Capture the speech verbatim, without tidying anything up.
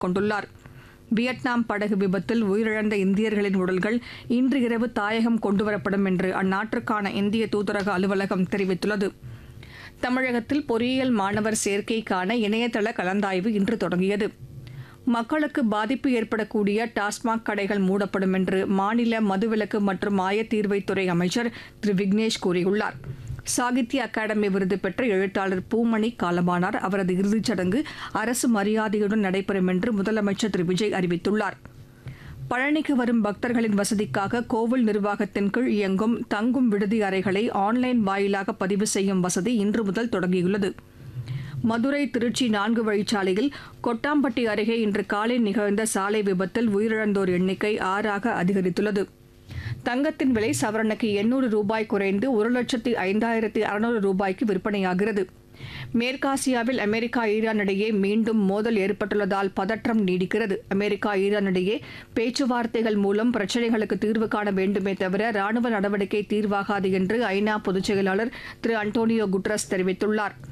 கொண்டுள்ளார். வியட்நாம் படகு விபத்தில் உயிரிழந்த இந்தியர்களின் உடல்கள் இன்று இரவு தாயகம் கொண்டுவரப்படும் என்று அந்நாட்டிற்கான இந்திய தூதரக அலுவலகம் தெரிவித்துள்ளது. தமிழகத்தில் பொறியியல் மாணவர் சேர்க்கைக்கான இணையதள கலந்தாய்வு இன்று தொடங்கியது. மக்களுக்கு பாதிப்பு ஏற்படக்கூடிய டாஸ்மாக் கடைகள் மூடப்படும் என்று மாநில மதுவிலக்கு மற்றும் ஆயத்தீர்வைத்துறை அமைச்சர் திரு விக்னேஷ் கூறியுள்ளார். சாகித்ய அகாடமி விருது பெற்ற எழுத்தாளர் பூமணி காலமானார். அவரது இறுதிச் சடங்கு அரசு மரியாதையுடன் நடைபெறும் என்று முதலமைச்சர் திரு விஜய் அறிவித்துள்ளார். பழனிக்கு வரும் பக்தர்களின் வசதிக்காக கோவில் நிர்வாகத்தின் கீழ் இயங்கும் தங்கும் விடுதி அறைகளை ஆன்லைன் வாயிலாக பதிவு செய்யும் வசதி இன்று முதல் தொடங்கியுள்ளது. மதுரை திருச்சி நான்கு வழிச்சாலையில் கொட்டாம்பட்டி அருகே இன்று காலை நிகழ்ந்த சாலை விபத்தில் உயிரிழந்தோர் எண்ணிக்கை ஆறாக அதிகரித்துள்ளது. தங்கத்தின் விலை சவரனுக்கு எண்ணூறு ரூபாய் குறைந்து ஒரு லட்சத்து ஐந்தாயிரத்து அறுநூறு ரூபாய்க்கு விற்பனையாகிறது. மேற்காசியாவில் அமெரிக்கா ஈரான் இடையே மீண்டும் மோதல் ஏற்பட்டுள்ளதால் பதற்றம் நீடிக்கிறது. அமெரிக்கா ஈரான் இடையே பேச்சுவார்த்தைகள் மூலம் பிரச்சினைகளுக்கு தீர்வு காண வேண்டுமே தவிர ராணுவ நடவடிக்கை தீர்வாகாது என்று ஐநா பொதுச் செயலாளர் திரு அன்டோனியோ குட்ரஸ் தெரிவித்துள்ளார்.